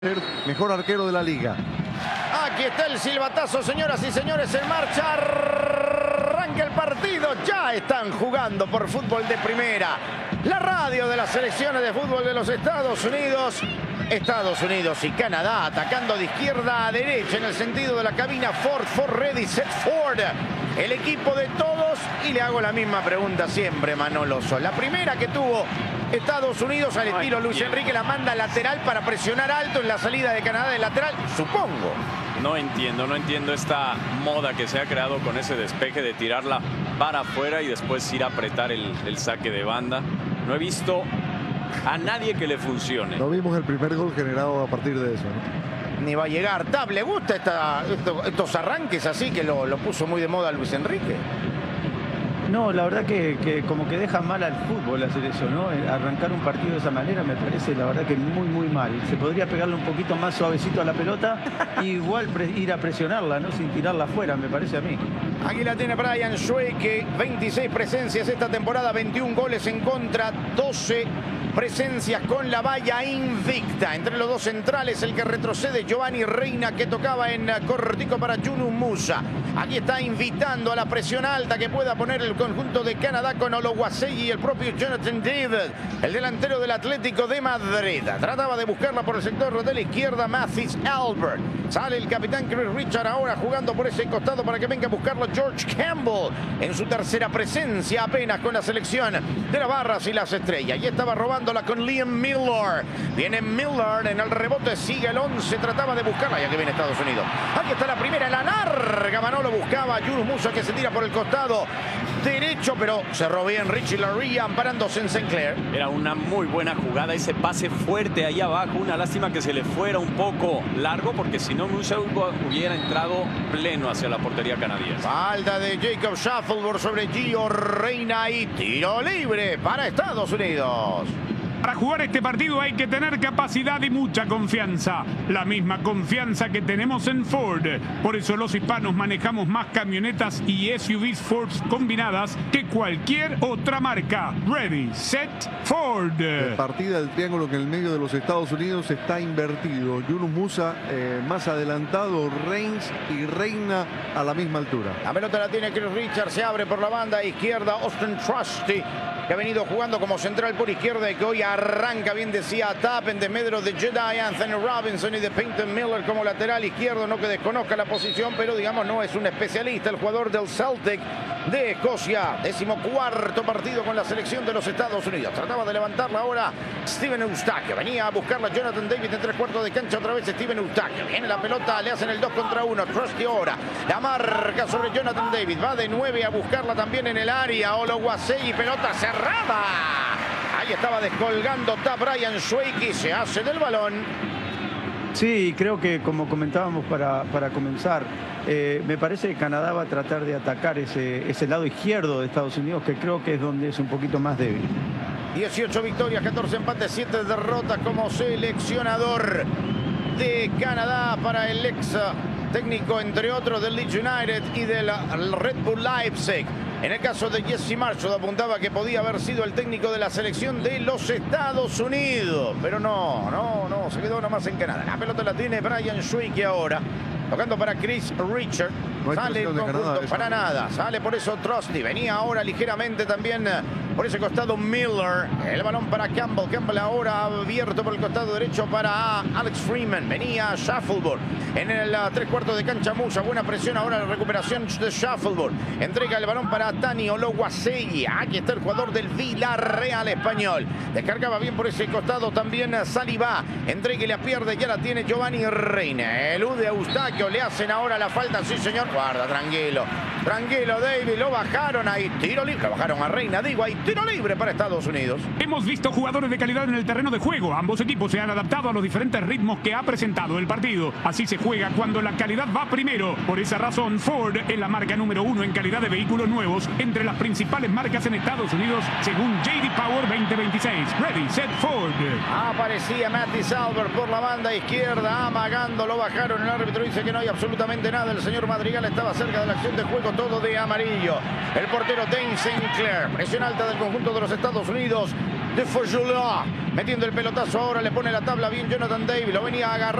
Mejor arquero de la liga. Aquí está el silbatazo, señoras y señores, en marcha. Arranca el partido. Ya están jugando por fútbol de primera. La radio de las selecciones de fútbol de los Estados Unidos. Estados Unidos y Canadá atacando de izquierda a derecha en el sentido de la cabina. Ford, ready, set, Ford. El equipo de todos. Y le hago la misma pregunta siempre, Manolo Sol. La primera que tuvo Estados Unidos al estilo Luis Enrique, la manda lateral para presionar alto en la salida de Canadá de lateral, supongo. No entiendo esta moda que se ha creado con ese despeje de tirarla para afuera y después ir a apretar el saque de banda. No he visto a nadie que le funcione. No vimos el primer gol generado a partir de eso, ¿no? Ni va a llegar. Tab, ¿le gusta estos arranques así que lo puso muy de moda Luis Enrique? No, la verdad que como que deja mal al fútbol hacer eso, ¿no? Arrancar un partido de esa manera me parece, la verdad, que muy mal. Se podría pegarle un poquito más suavecito a la pelota e igual ir a presionarla, ¿no? Sin tirarla afuera, me parece a mí. Aquí la tiene Brian Schweke, 26 presencias esta temporada, 21 goles en contra, 12 presencias con la valla invicta. Entre los dos centrales, el que retrocede, Giovanni Reina, que tocaba en cortico para Yunus Musa. Aquí está invitando a la presión alta que pueda poner el conjunto de Canadá con Ologuasegui y el propio Jonathan David, el delantero del Atlético de Madrid. Trataba de buscarla por el sector de la izquierda, Mathis Albert. Sale el capitán Chris Richard ahora jugando por ese costado para que venga a buscarlo George Campbell en su tercera presencia apenas con la selección de las barras y las estrellas. Y estaba robándola con Liam Miller. Viene Miller en el rebote, sigue el 11, trataba de buscarla, ya que viene Estados Unidos. Aquí está la primera, la larga, Manolo buscaba a Yunus Musa que se tira por el costado derecho, pero cerró bien Richie Laryea amparándose en Sinclair. Era una muy buena jugada, ese pase fuerte ahí abajo. Una lástima que se le fuera un poco largo, porque si no Musa hubiera entrado pleno hacia la portería canadiense. Falta de Jacob Shuffleboard sobre Gio Reina y tiro libre para Estados Unidos. Para jugar este partido hay que tener capacidad y mucha confianza. La misma confianza que tenemos en Ford. Por eso los hispanos manejamos más camionetas y SUVs Ford combinadas que cualquier otra marca. Ready, set, Ford. La partida del triángulo que en el medio de los Estados Unidos está invertido. Yunus Musa más adelantado, Reigns y Reina a la misma altura. La pelota la tiene Chris Richard, se abre por la banda izquierda Austin Trusty, que ha venido jugando como central por izquierda y que hoy arranca, bien decía Tap, en desmedro de Jedi, Anthony Robinson y de Peyton Miller como lateral izquierdo. No que desconozca la posición, pero digamos no es un especialista. El jugador del Celtic de Escocia, 14º partido con la selección de los Estados Unidos. Trataba de levantarla ahora Steven Eustáquio. Venía a buscarla Jonathan David en 3/4 de cancha, otra vez Steven Eustáquio. Viene la pelota, le hacen el 2 contra 1. Trusty ahora la marca sobre Jonathan David. Va de 9 a buscarla también en el área. Ologuasegui, pelota cerrada. Ahí estaba descolgando Brian Schweke, se hace del balón. Sí, creo que como comentábamos para comenzar, me parece que Canadá va a tratar de atacar ese lado izquierdo de Estados Unidos, que creo que es donde es un poquito más débil. 18 victorias, 14 empates, 7 derrotas como seleccionador de Canadá para el ex técnico, entre otros, del Leeds United y del Red Bull Leipzig. En el caso de Jesse Marshall apuntaba que podía haber sido el técnico de la selección de los Estados Unidos. Pero no, se quedó nomás en Canadá. La pelota la tiene Brian Schweke ahora. Tocando para Chris Richard. No sale el conjunto para nada. Sale por eso Trusty. Venía ahora ligeramente también por ese costado Miller. El balón para Campbell. Campbell ahora abierto por el costado derecho para Alex Freeman. Venía Shuffleboard. En el 3/4 de cancha Musa. Buena presión ahora la recuperación de Shuffleboard. Entrega el balón para Tani Ologuasegui. Aquí está el jugador del Villarreal español. Descargaba bien por ese costado también Saliba. Entrega y la pierde. Ya la tiene Giovanni Reina. Elude a Eustáquio. Le hacen ahora la falta. Sí, señor. Guarda, tranquilo. Tranquilo, David. Lo bajaron ahí. Tiro libre. Lo bajaron a Reina. Digo, hay tiro libre para Estados Unidos. Hemos visto jugadores de calidad en el terreno de juego. Ambos equipos se han adaptado a los diferentes ritmos que ha presentado el partido. Así se juega cuando la calidad va primero. Por esa razón, Ford es la marca número 1 en calidad de vehículos nuevos entre las principales marcas en Estados Unidos, según JD Power 2026. Ready, set, Ford. Aparecía Mathis Albert por la banda izquierda, amagando. Lo bajaron. El árbitro dice que no hay absolutamente nada. El señor Madrigal estaba cerca de la acción de juego, todo de amarillo. El portero Dane Sinclair. Presión alta del conjunto de los Estados Unidos. de Faugelas. Metiendo el pelotazo ahora, le pone la tabla bien Jonathan Davis. Lo venía a agarrar.